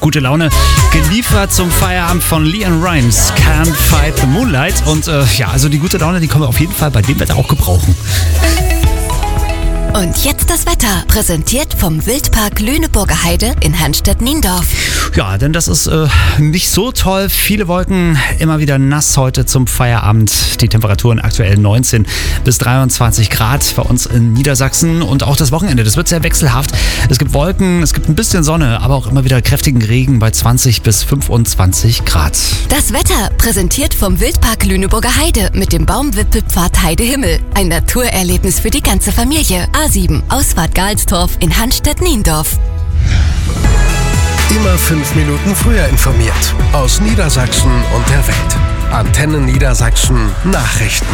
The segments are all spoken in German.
gute Laune geliefert zum Feierabend von Leon Rimes, Can't Fight the Moonlight. Und also die gute Laune, die können wir auf jeden Fall bei dem Wetter auch gebrauchen. Und jetzt das Wetter, präsentiert vom Wildpark Lüneburger Heide in Hanstedt-Niendorf. Ja, denn das ist nicht so toll. Viele Wolken, immer wieder nass heute zum Feierabend. Die Temperaturen aktuell 19 bis 23 Grad bei uns in Niedersachsen. Und auch das Wochenende, das wird sehr wechselhaft. Es gibt Wolken, es gibt ein bisschen Sonne, aber auch immer wieder kräftigen Regen bei 20 bis 25 Grad. Das Wetter, präsentiert vom Wildpark Lüneburger Heide mit dem Baumwipfelpfad Heidehimmel. Ein Naturerlebnis für die ganze Familie. A7, Ausfahrt Galstorf in Hanstedt-Niendorf. Immer 5 Minuten früher informiert. Aus Niedersachsen und der Welt. Antenne Niedersachsen Nachrichten.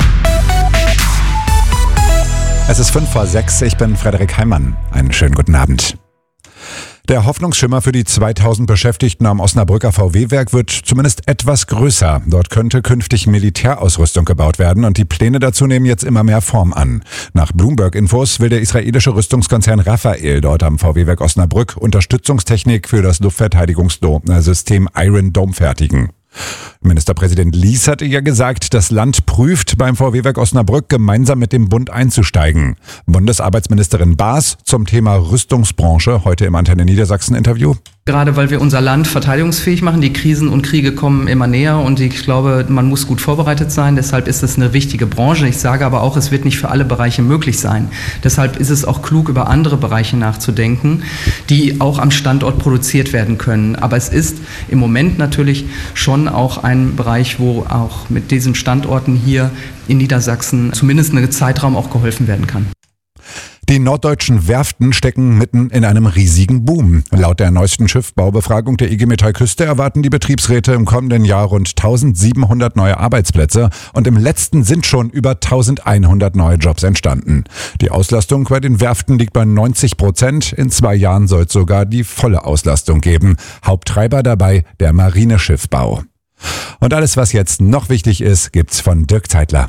Es ist 5:05, ich bin Frederik Heimann. Einen schönen guten Abend. Der Hoffnungsschimmer für die 2000 Beschäftigten am Osnabrücker VW-Werk wird zumindest etwas größer. Dort könnte künftig Militärausrüstung gebaut werden und die Pläne dazu nehmen jetzt immer mehr Form an. Nach Bloomberg-Infos will der israelische Rüstungskonzern Rafael dort am VW-Werk Osnabrück Unterstützungstechnik für das Luftverteidigungssystem Iron Dome fertigen. Ministerpräsident Lies hatte ja gesagt, das Land prüft, beim VW-Werk Osnabrück gemeinsam mit dem Bund einzusteigen. Bundesarbeitsministerin Baas zum Thema Rüstungsbranche heute im Antenne Niedersachsen Interview. Gerade weil wir unser Land verteidigungsfähig machen, die Krisen und Kriege kommen immer näher und ich glaube, man muss gut vorbereitet sein. Deshalb ist es eine wichtige Branche. Ich sage aber auch, es wird nicht für alle Bereiche möglich sein. Deshalb ist es auch klug, über andere Bereiche nachzudenken, die auch am Standort produziert werden können. Aber es ist im Moment natürlich schon auch ein Bereich, wo auch mit diesen Standorten hier in Niedersachsen zumindest einen Zeitraum auch geholfen werden kann. Die norddeutschen Werften stecken mitten in einem riesigen Boom. Laut der neuesten Schiffbaubefragung der IG Metall Küste erwarten die Betriebsräte im kommenden Jahr rund 1700 neue Arbeitsplätze und im letzten sind schon über 1100 neue Jobs entstanden. Die Auslastung bei den Werften liegt bei 90%. In 2 Jahren soll es sogar die volle Auslastung geben. Haupttreiber dabei der Marineschiffbau. Und alles, was jetzt noch wichtig ist, gibt's von Dirk Zeitler.